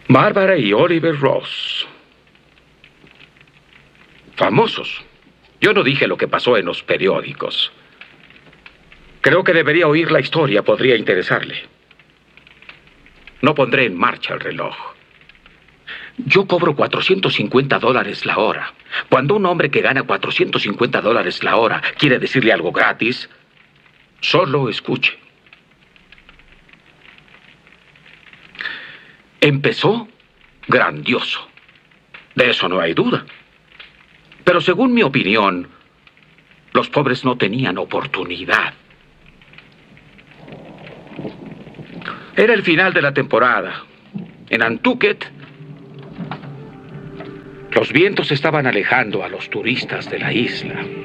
Bárbara y Oliver Ross. Famosos. Yo no dije lo que pasó en los periódicos. Creo que debería oír la historia, podría interesarle. No pondré en marcha el reloj. Yo cobro $450 la hora. Cuando un hombre que gana $450 la hora quiere decirle algo gratis, solo escuche. Empezó grandioso. De eso no hay duda. Pero según mi opinión, los pobres no tenían oportunidad. Era el final de la temporada. En Nantucket, los vientos estaban alejando a los turistas de la isla.